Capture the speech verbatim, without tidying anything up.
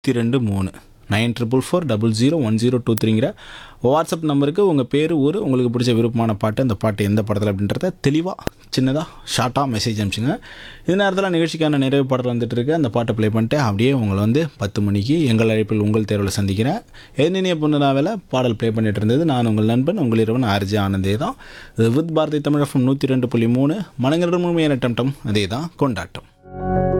நூற்றி ரெண்டு மூணு nine triple four double zero one zero two த்ரீங்கிற WhatsApp நம்பருக்கு உங்கள் பேர் ஊர் உங்களுக்கு பிடிச்ச விருப்பமான பாட்டு அந்த பாட்டு எந்த படத்தில் அப்படின்றத தெளிவாக சின்னதாக ஷார்ட்டாக மெசேஜ் அனுப்பிச்சுங்க. இந்த நேரத்தில் நிகழ்ச்சிக்கான நிறைவு பாடல் வந்துட்டு இருக்கு. அந்த பாட்டை ப்ளே பண்ணிட்டு அப்படியே உங்களை வந்து பத்து மணிக்கு எங்கள் அழைப்பில் உங்கள் தேர்வில் சந்திக்கிறேன். என்னென்ன பொண்ணுனாவில் பாடல் ப்ளே பண்ணிட்டு இருந்தது நான் உங்கள் நண்பன் உங்கள் இரவன் ஆர்ஜி ஆனந்தே தான். வித் பாரதி தமிழ் எஃப்எம் நூற்றி ரெண்டு புள்ளி மூணு மனங்களிடம் முழுமையான டம் டம் அதே தான் கொண்டாட்டம்.